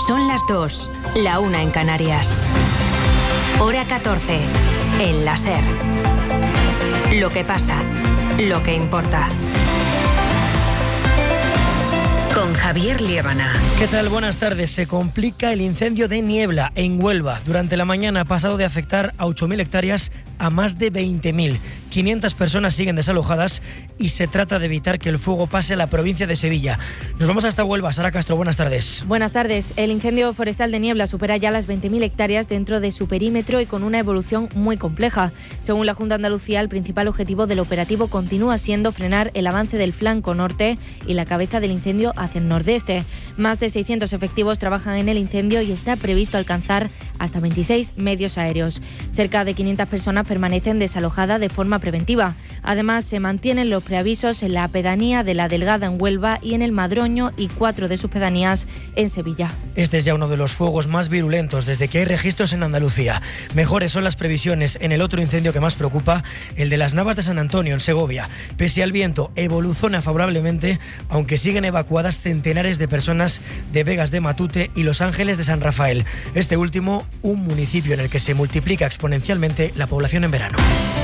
Son las 2, la 1 en Canarias. Hora 14, en la SER. Lo que pasa, lo que importa. Con Javier Liébana. ¿Qué tal? Buenas tardes. Se complica el incendio de Niebla, en Huelva. Durante la mañana ha pasado de afectar a 8.000 hectáreas a más de 20.000. 500 personas siguen desalojadas y se trata de evitar que el fuego pase a la provincia de Sevilla. Nos vamos hasta Huelva. Sara Castro, buenas tardes. Buenas tardes. El incendio forestal de Niebla supera ya las 20.000 hectáreas dentro de su perímetro y con una evolución muy compleja. Según la Junta de Andalucía, el principal objetivo del operativo continúa siendo frenar el avance del flanco norte y la cabeza del incendio hacia el nordeste. Más de 600 efectivos trabajan en el incendio y está previsto alcanzar hasta 26 medios aéreos. Cerca de 500 personas permanecen desalojadas de forma preventiva. Además, se mantienen los preavisos en la pedanía de La Delgada en Huelva y en el Madroño y 4 de sus pedanías en Sevilla. Este es ya uno de los fuegos más virulentos desde que hay registros en Andalucía. Mejores son las previsiones en el otro incendio que más preocupa, el de las Navas de San Antonio en Segovia. Pese al viento, evoluciona favorablemente, aunque siguen evacuadas centenares de personas de Vegas de Matute y Los Ángeles de San Rafael. Este último, un municipio en el que se multiplica exponencialmente la población en verano.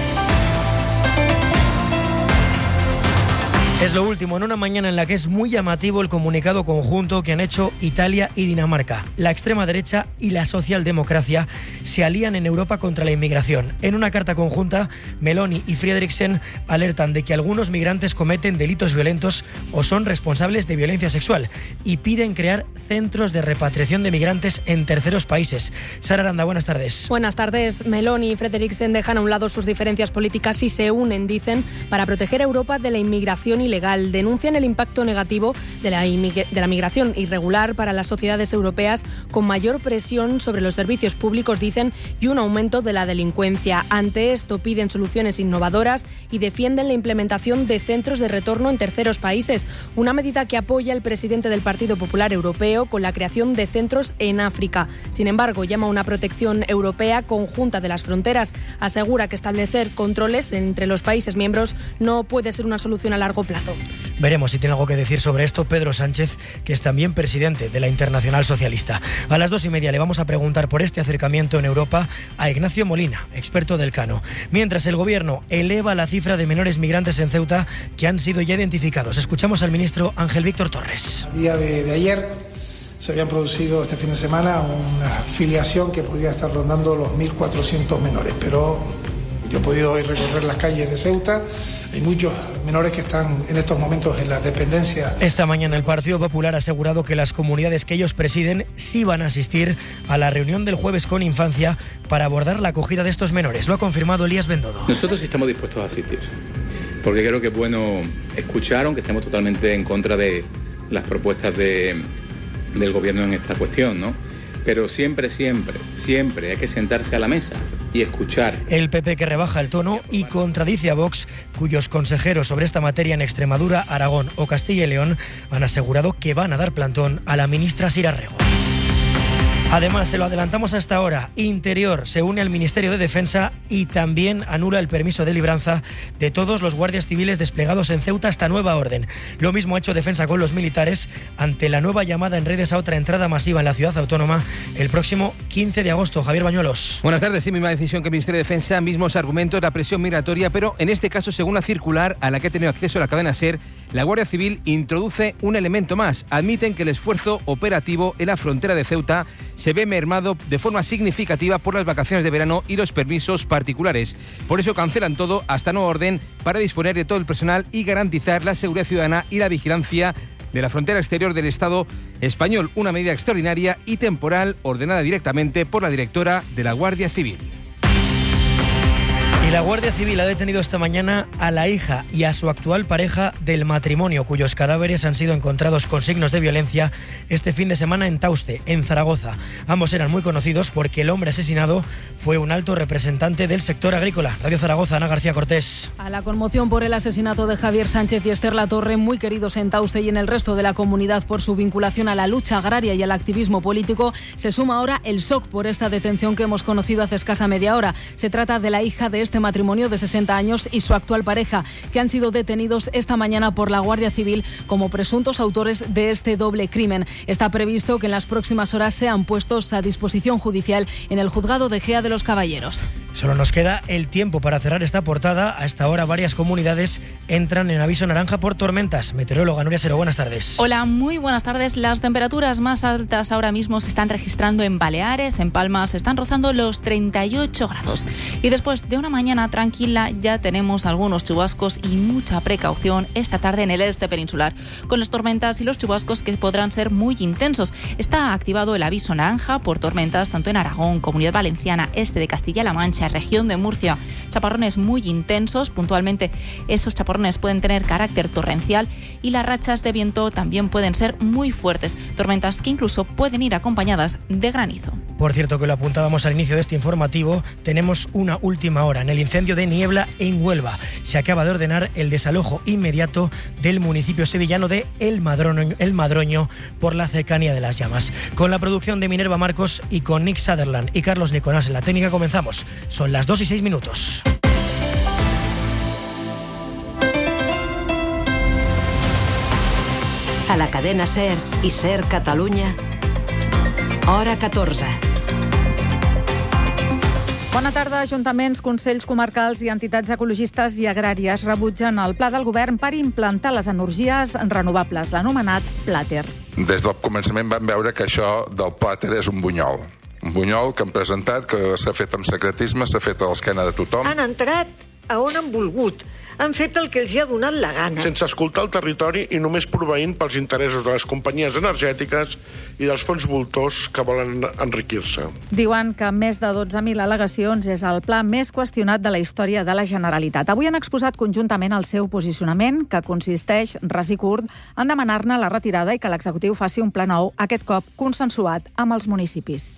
Es lo último en una mañana en la que es muy llamativo el comunicado conjunto que han hecho Italia y Dinamarca. La extrema derecha y la socialdemocracia se alían en Europa contra la inmigración. En una carta conjunta, Meloni y Frederiksen alertan de que algunos migrantes cometen delitos violentos o son responsables de violencia sexual y piden crear centros de repatriación de migrantes en terceros países. Sara Aranda, buenas tardes. Buenas tardes. Meloni y Frederiksen dejan a un lado sus diferencias políticas y se unen, dicen, para proteger a Europa de la inmigración ilegal. Denuncian el impacto negativo de la migración irregular para las sociedades europeas, con mayor presión sobre los servicios públicos, dicen, y un aumento de la delincuencia. Ante esto piden soluciones innovadoras y defienden la implementación de centros de retorno en terceros países, una medida que apoya el presidente del Partido Popular Europeo con la creación de centros en África. Sin embargo, llama a una protección europea conjunta de las fronteras. Asegura que establecer controles entre los países miembros no puede ser una solución a largo plazo. Veremos si tiene algo que decir sobre esto Pedro Sánchez, que es también presidente de la Internacional Socialista. A las 2:30 le vamos a preguntar por este acercamiento en Europa a Ignacio Molina, experto del Cano. Mientras el Gobierno eleva la cifra de menores migrantes en Ceuta que han sido ya identificados. Escuchamos al ministro Ángel Víctor Torres. A día de ayer se habían producido este fin de semana una filiación que podría estar rondando los 1.400 menores, pero yo he podido hoy recorrer las calles de Ceuta. Hay muchos menores que están en estos momentos en la dependencia. Esta mañana el Partido Popular ha asegurado que las comunidades que ellos presiden sí van a asistir a la reunión del jueves con Infancia para abordar la acogida de estos menores. Lo ha confirmado Elías Bendodo. Nosotros estamos dispuestos a asistir, porque creo que es bueno escuchar, aunque estemos totalmente en contra de las propuestas del Gobierno en esta cuestión, ¿no? Pero siempre hay que sentarse a la mesa y escuchar. El PP que rebaja el tono y contradice a Vox, cuyos consejeros sobre esta materia en Extremadura, Aragón o Castilla y León han asegurado que van a dar plantón a la ministra Sira Rego. Además, se lo adelantamos hasta ahora, Interior se une al Ministerio de Defensa y también anula el permiso de libranza de todos los guardias civiles desplegados en Ceuta hasta nueva orden. Lo mismo ha hecho Defensa con los militares ante la nueva llamada en redes a otra entrada masiva en la ciudad autónoma el próximo 15 de agosto. Javier Bañuelos. Buenas tardes. Sí, misma decisión que el Ministerio de Defensa, mismos argumentos, la presión migratoria, pero en este caso, según la circular a la que ha tenido acceso la cadena SER, la Guardia Civil introduce un elemento más. Admiten que el esfuerzo operativo en la frontera de Ceuta se ve mermado de forma significativa por las vacaciones de verano y los permisos particulares. Por eso cancelan todo hasta nueva orden para disponer de todo el personal y garantizar la seguridad ciudadana y la vigilancia de la frontera exterior del Estado español. Una medida extraordinaria y temporal ordenada directamente por la directora de la Guardia Civil. Y la Guardia Civil ha detenido esta mañana a la hija y a su actual pareja del matrimonio, cuyos cadáveres han sido encontrados con signos de violencia este fin de semana en Tauste, en Zaragoza. Ambos eran muy conocidos porque el hombre asesinado fue un alto representante del sector agrícola. Radio Zaragoza, Ana García Cortés. A la conmoción por el asesinato de Javier Sánchez y Esther Latorre, muy queridos en Tauste y en el resto de la comunidad por su vinculación a la lucha agraria y al activismo político, se suma ahora el shock por esta detención que hemos conocido hace escasa media hora. Se trata de la hija de este este matrimonio de 60 años y su actual pareja, que han sido detenidos esta mañana por la Guardia Civil como presuntos autores de este doble crimen. Está previsto que en las próximas horas sean puestos a disposición judicial en el juzgado de Gea de los Caballeros. Solo nos queda el tiempo para cerrar esta portada. A esta hora varias comunidades entran en aviso naranja por tormentas. Meteoróloga Nuria Sero, buenas tardes. Hola, muy buenas tardes. Las temperaturas más altas ahora mismo se están registrando en Baleares, en Palma se están rozando los 38 grados. Y después de una mañana tranquila ya tenemos algunos chubascos y mucha precaución esta tarde en el este peninsular, con las tormentas y los chubascos que podrán ser muy intensos. Está activado el aviso naranja por tormentas tanto en Aragón, Comunidad Valenciana, este de Castilla-La Mancha, región de Murcia. Chaparrones muy intensos, puntualmente esos chaparrones pueden tener carácter torrencial y las rachas de viento también pueden ser muy fuertes, tormentas que incluso pueden ir acompañadas de granizo. Por cierto, que lo apuntábamos al inicio de este informativo, tenemos una última hora en el incendio de Niebla en Huelva. Se acaba de ordenar el desalojo inmediato del municipio sevillano de El Madroño por la cercanía de las llamas. Con la producción de Minerva Marcos y con Nick Sutherland y Carlos Nicolás en la técnica comenzamos. Son las 2:06. A la cadena SER i SER Catalunya, hora 14. Bona tarda. Ajuntaments, consells comarcals i entitats ecologistes i agràries rebutgen el pla del govern per implantar les energies renovables, l'anomenat Plater. Des del començament vam veure que això del Plater és un bunyol. Un bunyol que han presentat, que s'ha fet amb secretisme, s'ha fet a l'esquena de tothom. Han entrat a on han volgut. Han fet el que els hi ha donat la gana. Sense escoltar el territori i només proveint pels interessos de les companyies energètiques i dels fons voltors que volen enriquir-se. Diuen que amb més de 12.000 al·legacions és el pla més qüestionat de la història de la Generalitat. Avui han exposat conjuntament el seu posicionament, que consisteix, ras i curt, en demanar-ne la retirada i que l'executiu faci un pla nou, aquest cop consensuat amb els municipis.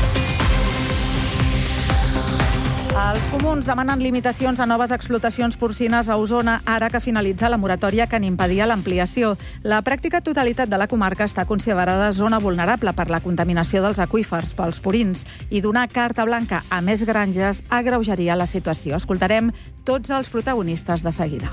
Els comuns demanen limitacions a noves explotacions porcines a Osona ara que finalitza la moratòria que n'impedia l'ampliació. La pràctica totalitat de la comarca està considerada zona vulnerable per la contaminació dels aqüífers pels purins i donar carta blanca a més granges agreujaria la situació. Escoltarem tots els protagonistes de seguida.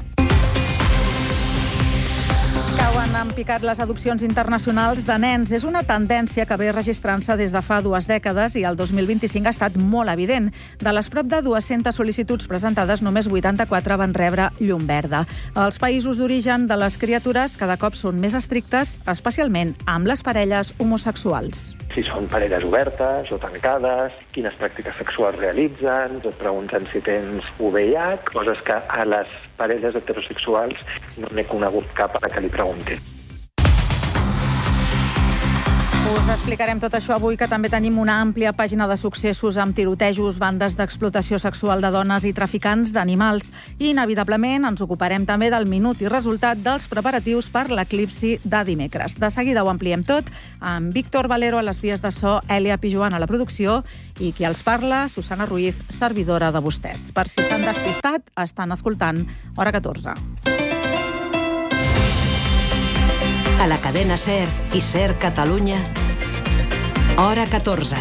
Han picat les adopcions internacionals de nens. És una tendència que ve registrant-se des de fa 2 dècades i el 2025 ha estat molt evident. De les prop de 200 sol·licituds presentades, només 84 van rebre llum verda. Els països d'origen de les criatures cada cop són més estrictes, especialment amb les parelles homosexuals. Si són parelles obertes o tancades, quines pràctiques sexuals realitzen, et pregunten si tens VIH, coses que a les parelles heterosexuals no n'he conegut cap a la que li pregunti. Us explicarem tot això avui, que també tenim una àmplia pàgina de successos amb tirotejos, bandes d'explotació sexual de dones i traficants d'animals. I, inevitablement, ens ocuparem també del minut i resultat dels preparatius per l'eclipsi de dimecres. De seguida ho ampliem tot amb Víctor Valero a les vies de so, Elia Pijuan a la producció i qui els parla, Susana Ruiz, servidora de vostès. Per si s'han despistat, estan escoltant Hora 14. A la cadena SER i SER Catalunya, hora 14.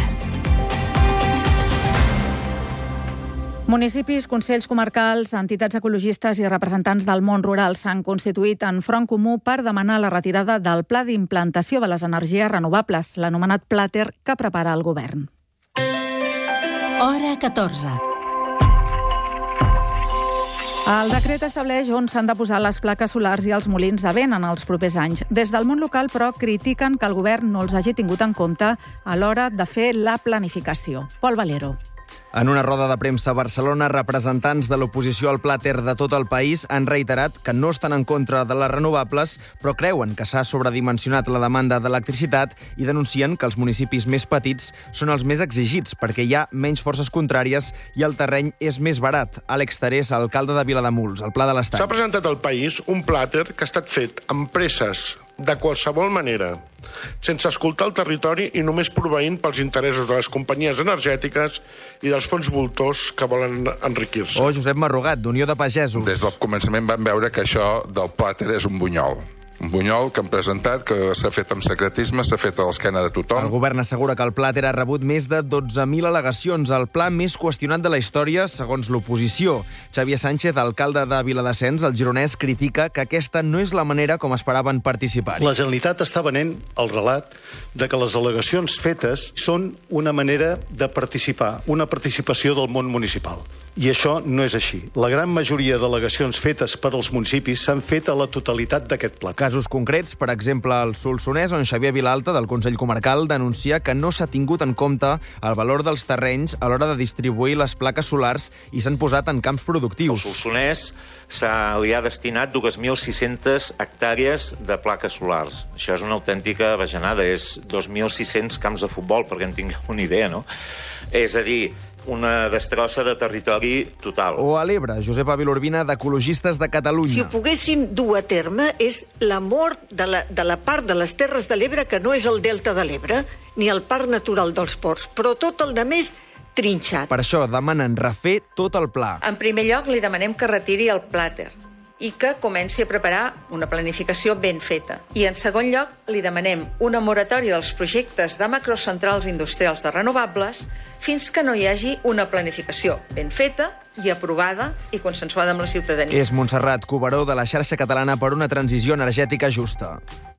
Municipis, consells comarcals, entitats ecologistes i representants del món rural s'han constituït en front comú per demanar la retirada del pla d'implantació de les energies renovables, l'anomenat Plater, que prepara el govern. Hora 14. El decret estableix on s'han de posar les plaques solars i els molins de vent en els propers anys. Des del món local, però, critiquen que el govern no els hagi tingut en compte a l'hora de fer la planificació. Pol Valero. En una roda de premsa a Barcelona, representants de l'oposició al Plater de tot el país han reiterat que no estan en contra de les renovables, però creuen que s'ha sobredimensionat la demanda d'electricitat i denuncien que els municipis més petits són els més exigits perquè hi ha menys forces contràries i el terreny és més barat. Àlex Terés, alcalde de Vilademuls, al Pla de l'Estany. S'ha presentat al país un Plater que ha estat fet amb presses de qualsevol manera, sense escoltar el territori i només proveint pels interessos de les companyies energètiques i dels fons voltors que volen enriquir-se. O Josep Marrugat, d'Unió de Pagesos. Des del començament vam veure que això del Plater és un bunyol. Un bunyol que han presentat, que s'ha fet amb secretisme, s'ha fet a l'esquena de tothom. El govern assegura que el Plàter ha rebut més de 12.000 al·legacions, el pla més qüestionat de la història, segons l'oposició. Xavier Sánchez, alcalde de Viladasens, el gironès, critica que aquesta no és la manera com esperaven participar. La Generalitat està venent el relat de que les al·legacions fetes són una manera de participar, una participació del món municipal. I això no és així. La gran majoria d'al·legacions fetes per als municipis s'han fet a la totalitat d'aquest pla. Casos concrets, per exemple, al Solsonès, on Xavier Vilalta, del Consell Comarcal, denuncia que no s'ha tingut en compte el valor dels terrenys a l'hora de distribuir les plaques solars i s'han posat en camps productius. Al Solsonès li ha destinat 2.600 hectàrees de plaques solars. Això és una autèntica bajanada, és 2.600 camps de futbol, perquè en tingueu una idea, no? És a dir, una destrossa de territori total. O a l'Ebre, Josep Avilurbina, d'Ecologistes de Catalunya. Si ho poguéssim dur a terme, és la mort de la part de les Terres de l'Ebre, que no és el Delta de l'Ebre, ni el Parc Natural dels Ports, però tot el de més trinxat. Per això demanen refer tot el pla. En primer lloc, li demanem que retiri el Plàter i que comenci a preparar una planificació ben feta. I, en segon lloc, li demanem una moratòria dels projectes de macrocentrals industrials de renovables fins que no hi hagi una planificació ben feta i aprovada i consensuada amb la ciutadania. És Montserrat Cuberó, de la Xarxa Catalana per una Transició Energètica Justa.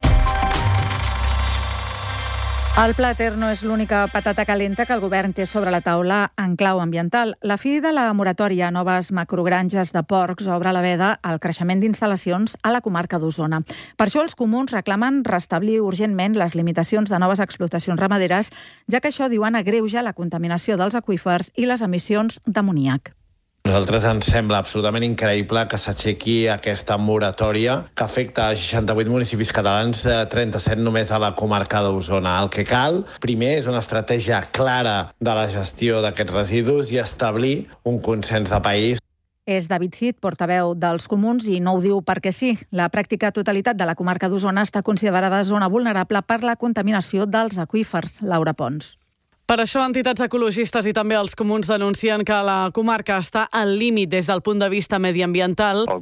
El Plàter no és l'única patata calenta que el govern té sobre la taula en clau ambiental. La fi de la moratòria a noves macrogranges de porcs obre la veda al creixement d'instal·lacions a la comarca d'Osona. Per això els comuns reclamen restablir urgentment les limitacions de noves explotacions ramaderes, ja que això, diuen, agreuja la contaminació dels aqüífers i les emissions d'amoníac. A nosaltres ens sembla absolutament increïble que s'aixequi aquesta moratòria que afecta a 68 municipis catalans, 37 només a la comarca d'Osona. El que cal, primer, és una estratègia clara de la gestió d'aquests residus i establir un consens de país. És David Cid, portaveu dels comuns, i no ho diu perquè sí. La pràctica totalitat de la comarca d'Osona està considerada zona vulnerable per la contaminació dels aqüífers. Laura Pons. Per això, entitats ecologistes i també els comuns denuncien que la comarca està al límit des del punt de vista mediambiental. El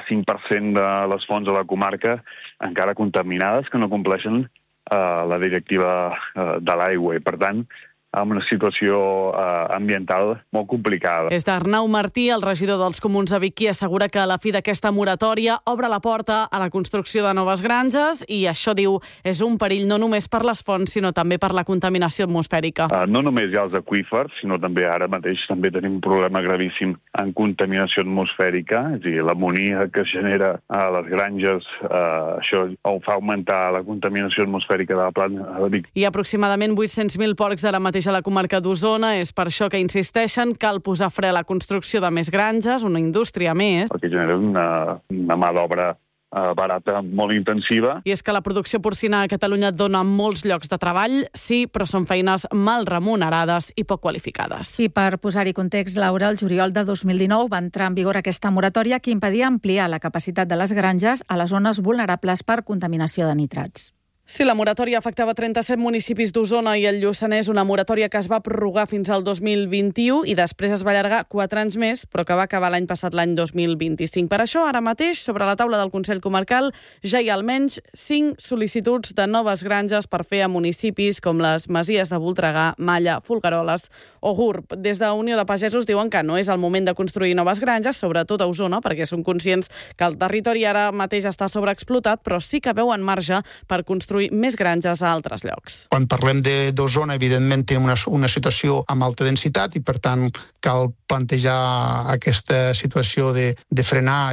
45% de les fonts de la comarca encara contaminades, que no compleixen la directiva de l'aigua. I, per tant, amb una situació ambiental molt complicada. És d'Arnau Martí, el regidor dels comuns a Vic, qui assegura que la fi d'aquesta moratòria obre la porta a la construcció de noves granges i això, diu, és un perill no només per les fonts, sinó també per la contaminació atmosfèrica. No només hi ha els aqüífers, sinó també ara mateix també tenim un problema gravíssim en contaminació atmosfèrica, és a dir, l'amoníac que es genera a les granges, això fa augmentar la contaminació atmosfèrica de la plana de Vic. Hi ha aproximadament 800.000 porcs ara mateix a la comarca d'Osona. És per això que insisteixen, cal posar fre a la construcció de més granges, una indústria més. Perquè genera una mà d'obra barata, molt intensiva. I és que la producció porcina a Catalunya dona molts llocs de treball, sí, però són feines mal remunerades i poc qualificades. I per posar-hi context, Laura, el juliol de 2019 va entrar en vigor aquesta moratòria que impedia ampliar la capacitat de les granges a les zones vulnerables per contaminació de nitrats. Sí, la moratòria afectava 37 municipis d'Osona i el Lluçanès, una moratòria que es va prorrogar fins al 2021 i després es va allargar 4 anys més, però que va acabar l'any passat, l'any 2025. Per això, ara mateix, sobre la taula del Consell Comarcal, ja hi ha almenys 5 sol·licituds de noves granges per fer a municipis com les Masies de Voltregà, Malla, Folgueroles o Gurb. Des de Unió de Pagesos diuen que no és el moment de construir noves granges, sobretot a Osona, perquè són conscients que el territori ara mateix està sobreexplotat, però sí que veuen marge per construir més granges a altres llocs. Quan parlem d'Osona, evidentment, tenim una situació amb alta densitat i, per tant, cal plantejar aquesta situació de frenar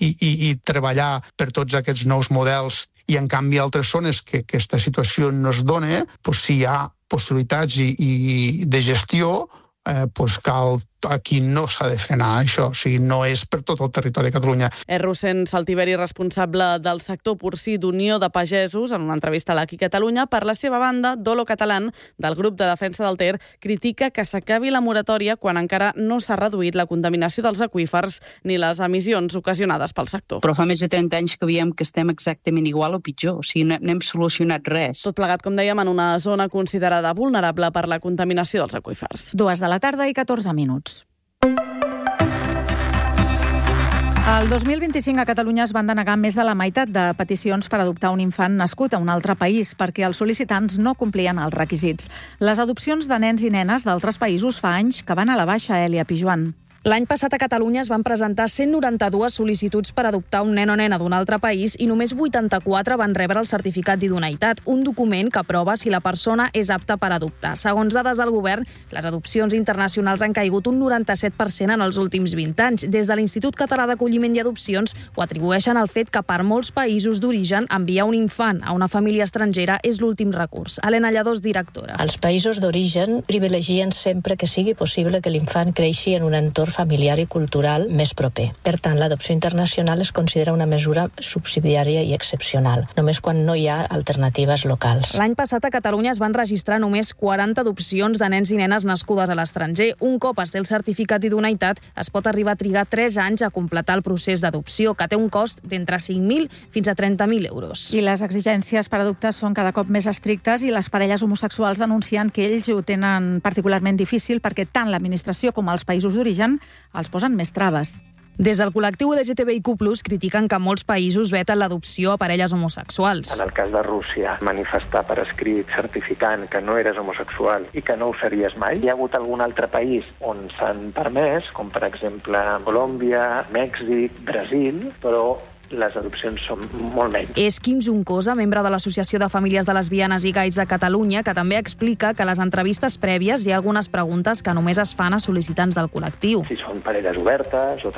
i treballar per tots aquests nous models. I, en canvi, altres zones que aquesta situació no es dona, si hi ha possibilitats de gestió, cal, aquí no s'ha de frenar això, o sigui, no és per tot el territori de Catalunya. Rossend Saltiveri, responsable del sector porcí d'Unió de Pagesos, en una entrevista a l'Aqui Catalunya, per la seva banda, Dolo Catalán, del grup de defensa del Ter, critica que s'acabi la moratòria quan encara no s'ha reduït la contaminació dels aqüífers ni les emissions ocasionades pel sector. Però fa més de 30 anys que veiem que estem exactament igual o pitjor, o sigui, no hem solucionat res. Tot plegat, com dèiem, en una zona considerada vulnerable per la contaminació dels aqüífers. 2 de la tarda i 14 minuts. El 2025 a Catalunya es van denegar més de la meitat de peticions per adoptar un infant nascut a un altre país perquè els sol·licitants no complien els requisits. Les adopcions de nens i nenes d'altres països fa anys que van a la baixa, Elia Pijuan. L'any passat a Catalunya es van presentar 192 sol·licituds per adoptar un nen o nena d'un altre país i només 84 van rebre el certificat d'idoneïtat, un document que prova si la persona és apta per adoptar. Segons dades del govern, les adopcions internacionals han caigut un 97% en els últims 20 anys. Des de l'Institut Català d'Acolliment i Adopcions ho atribueixen al fet que per molts països d'origen enviar un infant a una família estrangera és l'últim recurs. Helena Lladós, directora. Els països d'origen privilegien sempre que sigui possible que l'infant creixi en un entorn familiar i cultural més proper. Per tant, l'adopció internacional es considera una mesura subsidiària i excepcional, només quan no hi ha alternatives locals. L'any passat a Catalunya es van registrar només 40 adopcions de nens i nenes nascudes a l'estranger. Un cop es té el certificat d'idoneïtat, es pot arribar a trigar 3 anys a completar el procés d'adopció, que té un cost d'entre 5.000 fins a 30.000 euros. I les exigències per adoptar són cada cop més estrictes i les parelles homosexuals denuncien que ells ho tenen particularment difícil perquè tant l'administració com els països d'origen els posen més traves. Des del col·lectiu LGTBIQ+, critiquen que molts països veten l'adopció a parelles homosexuals. En el cas de Rússia, manifestar per escrit certificant que no eres homosexual i que no ho series mai. Hi ha hagut algun altre país on s'han permès, com per exemple Colòmbia, Mèxic, Brasil, però les adopcions són molt menys. És Quim Juncosa, membre de l'Associació de Famílies de Lesbianes i Gais de Catalunya, que també explica que a les entrevistes prèvies hi ha algunes preguntes que només es fan a sol·licitants del col·lectiu. Si són parelles obertes o